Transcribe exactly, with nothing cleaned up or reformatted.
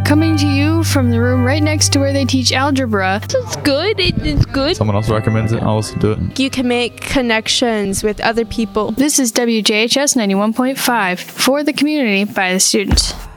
Coming to you from the room right next to where they teach algebra. It's good. It, it's good. Someone else recommends it, I'll listen to it. You can make connections with other people. This is W J H S ninety-one point five for the community by the students.